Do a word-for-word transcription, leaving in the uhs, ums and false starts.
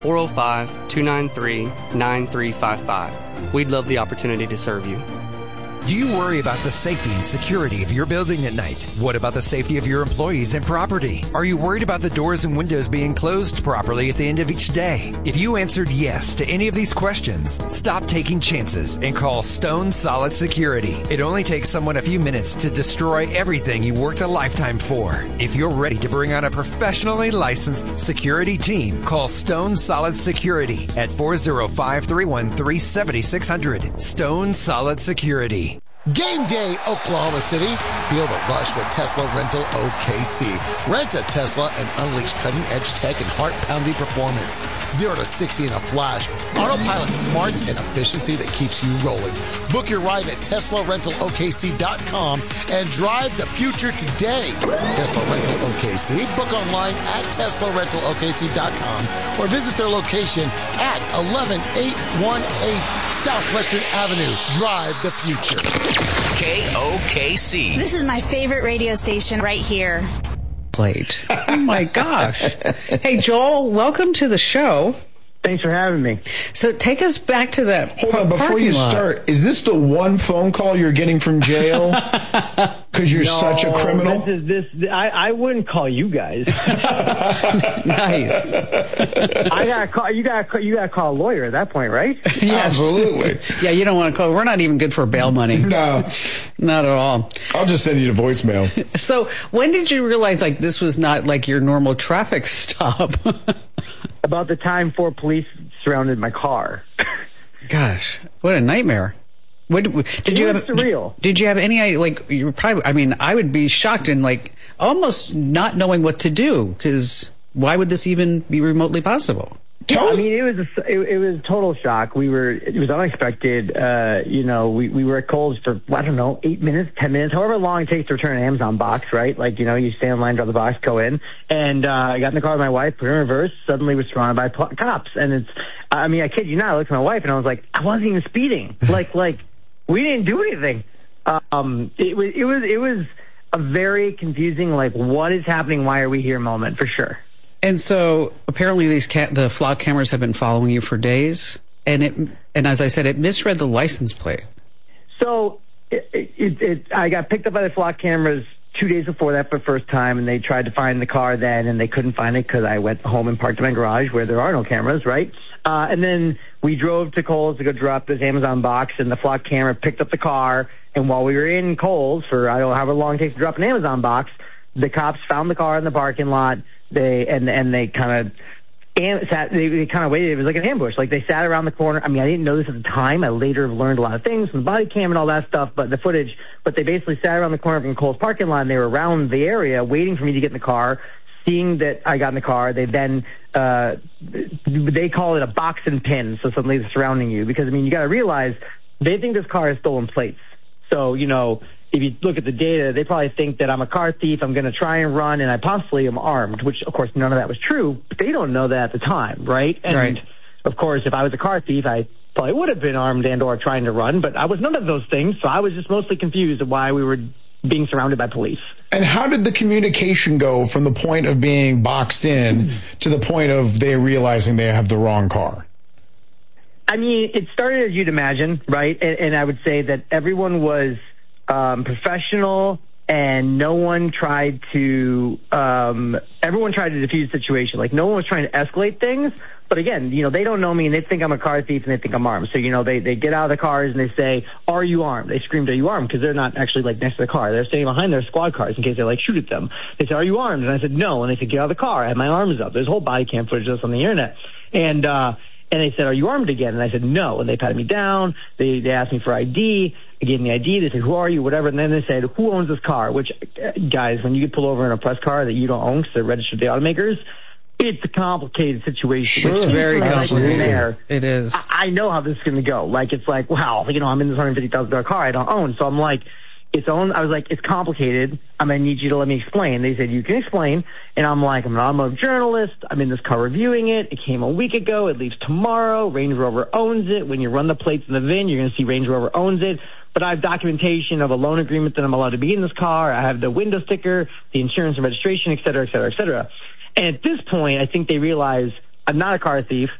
four oh five, two nine three, nine three five five. We'd love the opportunity to serve you. Do you worry about the safety and security of your building at night? What about the safety of your employees and property? Are you worried about the doors and windows being closed properly at the end of each day? If you answered yes to any of these questions, stop taking chances and call Stone Solid Security. It only takes someone a few minutes to destroy everything you worked a lifetime for. If you're ready to bring on a professionally licensed security team, call Stone Solid Security at four oh five, three one three, seven six zero zero. Stone Solid Security. Game day, Oklahoma City. Feel the rush with Tesla Rental O K C. Rent a Tesla and unleash cutting-edge tech and heart-pounding performance. zero to sixty in a flash. Autopilot smarts and efficiency that keeps you rolling. Book your ride at Tesla Rental O K C dot com and drive the future today. Tesla Rental O K C. Book online at Tesla Rental O K C dot com or visit their location at eleven eight one eight Southwestern Avenue. Drive the future. K O K C. This is my favorite radio station right here. Plate. Oh my gosh. Hey, Joel, welcome to the show. Thanks for having me. So take us back to that Hold on, before you lot. start, is this the one phone call you're getting from jail? Because you're no, such a criminal? This is this. I, I wouldn't call you guys. Nice. I gotta call. You gotta. Call, you gotta call a lawyer at that point, right? Yes. Absolutely. Yeah, you don't want to call. We're not even good for bail money. No. Not at all. I'll just send you to voicemail. So when did you realize like this was not like your normal traffic stop? About the time four police surrounded my car. Gosh, what a nightmare. What, did it you was have surreal. Did you have any like you were probably I mean I would be shocked and like almost not knowing what to do because why would this even be remotely possible? Yeah, I mean, it was a, it, it was total shock. We were it was unexpected. Uh, you know, we, we were at Kohl's for I don't know eight minutes, ten minutes, however long it takes to return an Amazon box, right? Like you know, you stand in line, drop the box, go in, and uh, I got in the car with my wife, put her in reverse. Suddenly, was surrounded by pl- cops, and it's I mean, I kid you not. I looked at my wife and I was like, I wasn't even speeding. Like like we didn't do anything. Um, it was it was it was a very confusing like what is happening? Why are we here? Moment for sure. And so apparently these ca- the flock cameras have been following you for days, and it and as I said, it misread the license plate. So it, it, it, I got picked up by the flock cameras two days before that for the first time, and they tried to find the car then, and they couldn't find it because I went home and parked in my garage where there are no cameras, right? Uh, and then we drove to Kohl's to go drop this Amazon box, and the flock camera picked up the car, and while we were in Kohl's for I don't know however long it takes to drop an Amazon box, the cops found the car in the parking lot. They and and they kind of and sat. They, they kind of waited. It was like an ambush. Like they sat around the corner. I mean, I didn't know this at the time. I later learned a lot of things from the body cam and all that stuff. But the footage. But they basically sat around the corner from Kohl's parking lot. And they were around the area waiting for me to get in the car. Seeing that I got in the car, they then uh, they call it a box and pin. So suddenly they're surrounding you because I mean you got to realize they think this car has stolen plates. So you know. If you look at the data, they probably think that I'm a car thief, I'm going to try and run, and I possibly am armed, which, of course, none of that was true. But they don't know that at the time, right? And, right. of course, if I was a car thief, I probably would have been armed and or trying to run, but I was none of those things, so I was just mostly confused of why we were being surrounded by police. And how did the communication go from the point of being boxed in mm-hmm. to the point of they realizing they have the wrong car? I mean, it started as you'd imagine, right? And, and I would say that everyone was Um, professional, and no one tried to, um, everyone tried to defuse the situation. Like, no one was trying to escalate things. But again, you know, they don't know me, and they think I'm a car thief, and they think I'm armed. So, you know, they, they get out of the cars, and they say, are you armed? They screamed, are you armed? Because they're not actually, like, next to the car. They're standing behind their squad cars in case they, like, shoot at them. They said, are you armed? And I said, no. And they said, get out of the car. I had my arms up. There's whole body cam footage of this on the internet. And, uh, And they said, are you armed again? And I said, no. And they patted me down. They they asked me for I D. I gave them the I D. They said, who are you? Whatever. And then they said, who owns this car? Which, uh, guys, when you get pulled over in a press car that you don't own because they're registered to the automakers, it's a complicated situation. Sure. It's very complicated. There, it is. I, I know how this is going to go. Like, it's like, wow, you know, I'm in this one hundred fifty thousand dollars car I don't own. So I'm like, it's own. I was like, it's complicated. I'm going to need you to let me explain. They said, you can explain. And I'm like, I'm an automotive journalist. I'm in this car reviewing it. It came a week ago. It leaves tomorrow. Range Rover owns it. When you run the plates in the V I N, you're going to see Range Rover owns it. But I have documentation of a loan agreement that I'm allowed to be in this car. I have the window sticker, the insurance and registration, et cetera, et cetera, et cetera. And at this point, I think they realize I'm not a car thief.